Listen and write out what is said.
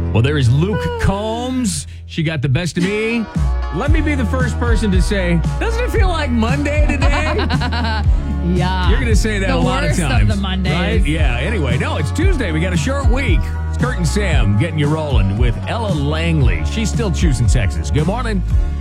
Well, there is Luke Combs. She got the best of me. Let me be the first person to say, doesn't it feel like Monday today? Yeah. You're going to say that a lot of times. The worst of the Mondays. Right? Yeah. Anyway, no, it's Tuesday. We got a short week. It's Kurt and Sam getting you rolling with Ella Langley. She's still choosing Texas. Good morning.